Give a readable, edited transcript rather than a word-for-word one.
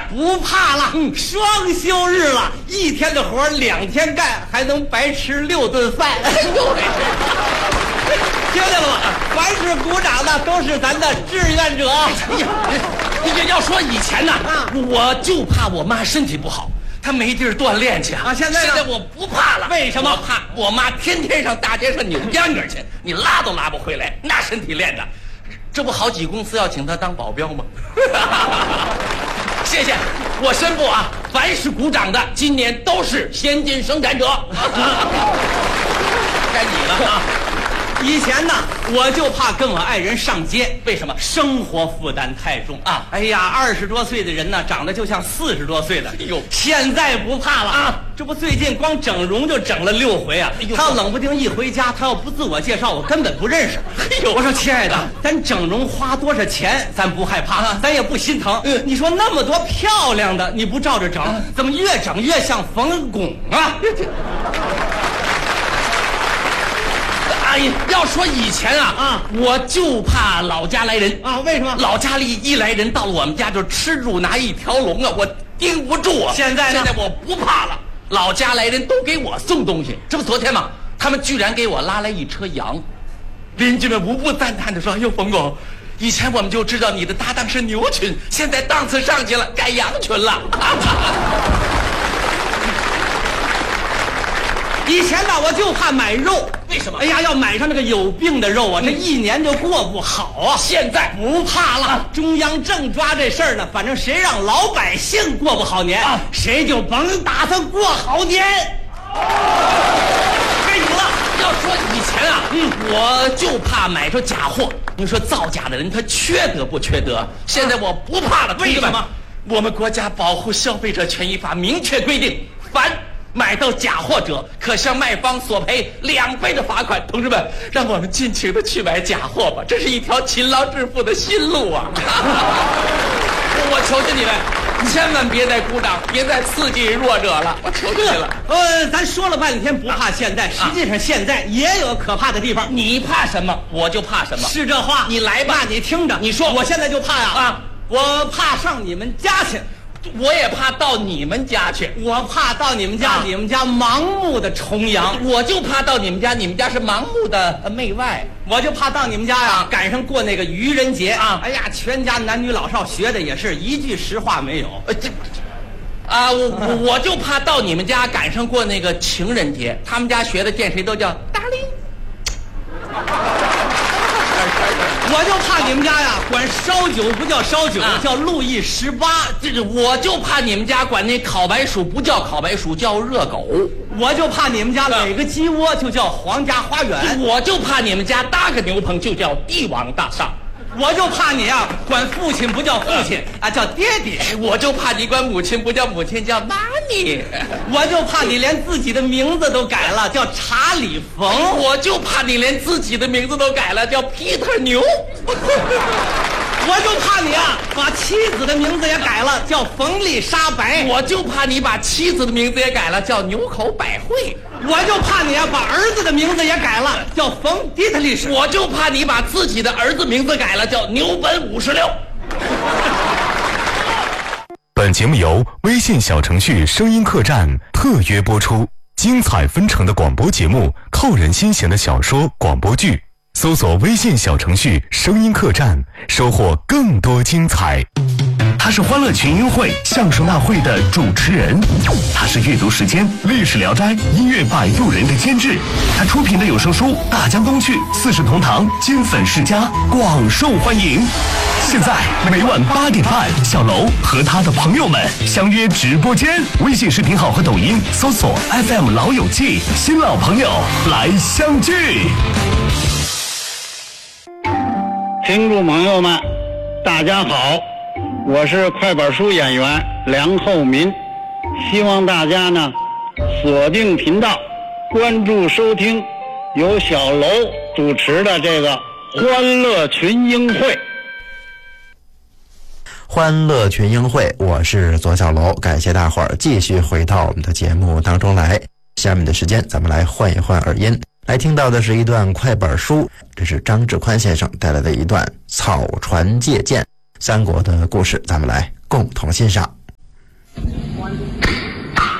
不怕了，双休日了，1天的活2天干，还能白吃6顿饭。听见了吗？凡是鼓掌的都是咱的志愿者。 你要说以前呢，我就怕我妈身体不好，她没地儿锻炼去啊。 现在我不怕了。 为什么？ 我怕我妈天天上大街上扭秧歌去，你拉都拉不回来，那身体练的。这不好几公司要请她当保镖吗？谢谢，我宣布啊，凡是鼓掌的，今年都是先进生产者。该你了啊！ 以前呢，我就怕跟我爱人上街， 为什么？ 生活负担太重啊！哎呀，20多岁的人呢，长得就像40多岁的。 哎呦， 现在不怕了啊！这不最近光整容就整了6回啊！他要冷不丁一回家，他要不自我介绍，我根本不认识。 哎呦， 我说亲爱的，咱整容花多少钱，咱不害怕，咱也不心疼。你说那么多漂亮的，你不照着整，怎么越整越像冯巩啊？ 阿姨，要说以前啊，我就怕老家来人啊。为什么？ 老家里一来人，到了我们家就吃住拿一条龙啊，我盯不住啊。 现在我不怕了，老家来人都给我送东西。这不昨天吗？他们居然给我拉来一车羊，邻居们无不赞叹地说：“哎呦，冯巩，以前我们就知道你的搭档是牛群，现在档次上去了，改羊群了。” 以前呢，我就怕买肉， 为什么？ 哎呀，要买上那个有病的肉啊，这1年就过不好啊。 现在不怕了，中央正抓这事儿呢，反正谁让老百姓过不好年，谁就甭打算过好年。该你了。 要说以前啊，我就怕买着假货。你说造假的人他缺德不缺德？现在我不怕了。 为什么？ 我们国家保护消费者权益法明确规定，凡买到假货者，可向卖方索赔2倍的罚款。同志们，让我们尽情的去买假货吧，这是一条勤劳致富的新路啊！我求求你们，千万别再鼓掌，别再刺激弱者了，我求求你了。 咱说了半天不怕现在，实际上现在也有可怕的地方。 你怕什么，我就怕什么。 是这话？ 你来吧， 你听着， 你说。 我现在就怕呀！我怕上你们家去。 我也怕到你们家去， 我怕到你们家，你们家盲目的崇洋， 我就怕到你们家，你们家是盲目的媚外， 我就怕到你们家呀，赶上过那个愚人节啊！哎呀，全家男女老少学的也是一句实话没有。 我就怕到你们家赶上过那个情人节，他们家学的见谁都叫darling。 我就怕你们家呀，管烧酒不叫烧酒，叫路易18。 我就怕你们家管那烤白薯不叫烤白薯，叫热狗。 我就怕你们家垒个鸡窝就叫皇家花园。 我就怕你们家搭个牛棚就叫帝王大厦。 我就怕你啊，管父亲不叫父亲叫爹爹。 我就怕你管母亲不叫母亲，叫妈咪。 我就怕你连自己的名字都改了，叫查理冯。 我就怕你连自己的名字都改了，叫皮特牛。 我就怕你啊，把妻子的名字也改了，叫冯丽莎白。 我就怕你把妻子的名字也改了，叫牛口百惠。 我就怕你啊，把儿子的名字也改了，叫冯迪特利什。 我就怕你把自己的儿子名字改了，叫牛本56。 本节目由微信小程序声音客栈特约播出，精彩纷呈的广播节目，扣人心弦的小说广播剧，搜索微信小程序声音客栈，收获更多精彩。他是欢乐群英会相声大会的主持人，他是阅读时间历史聊斋音乐摆渡人的监制，他出品的有声书大江东去四世同堂金粉世家广受欢迎。现在每晚8点半，小楼和他的朋友们相约直播间，微信视频号和抖音搜索 FM 老友记，新老朋友来相聚。 听众朋友们大家好，我是快板书演员梁厚民，希望大家呢锁定频道，关注收听由小楼主持的这个欢乐群英会。 欢乐群英会，我是左小楼，感谢大伙儿继续回到我们的节目当中来。下面的时间咱们来换一换耳音，来听到的是一段快板书，这是张志宽先生带来的一段草船借箭三国的故事，咱们来共同欣赏。 关注。